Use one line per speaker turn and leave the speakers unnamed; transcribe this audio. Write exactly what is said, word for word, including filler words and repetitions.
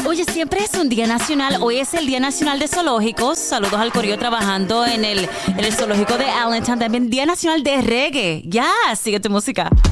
Oye, siempre es un día nacional. Hoy es el Día Nacional de Zoológicos. Saludos al corillo trabajando en el, en el zoológico de Allentown. También Día Nacional de Reggae. Ya, sigue tu música.